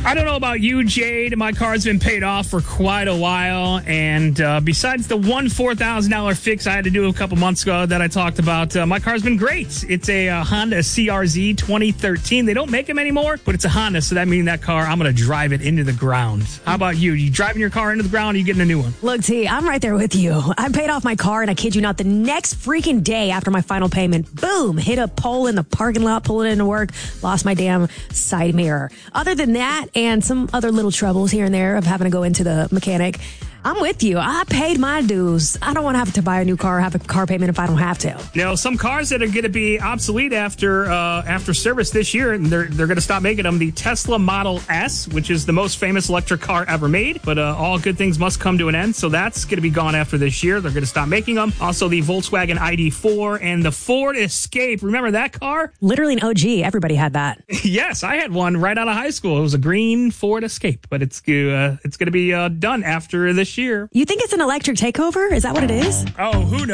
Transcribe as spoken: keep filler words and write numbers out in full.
I don't know about you, Jade. My car's been paid off for quite a while. And uh, besides the one four thousand dollars fix I had to do a couple months ago that I talked about, uh, my car's been great. It's a uh, Honda C R Z twenty thirteen. They don't make them anymore, but it's a Honda, so that means that car, I'm going to drive it into the ground. How about you? You driving your car into the ground, or you getting a new one? Look, T, I'm right there with you. I paid off my car, and I kid you not, the next freaking day after my final payment, boom, hit a pole in the parking lot, pulling it into work, lost my damn side mirror. Other than that, and some other little troubles here and there of having to go into the mechanic, I'm with you. I paid my dues. I don't want to have to buy a new car or have a car payment if I don't have to. You know, some cars that are going to be obsolete after uh, after service this year, and they're they're going to stop making them. The Tesla Model S, which is the most famous electric car ever made, but uh, all good things must come to an end, so that's going to be gone after this year. They're going to stop making them. Also, the Volkswagen I D four and the Ford Escape. Remember that car? Literally an O G. Everybody had that. Yes, I had one right out of high school. It was a green Ford Escape, but it's uh, it's going to be uh, done after this year. You think it's an electric takeover? Is that what it is? Oh, who knows?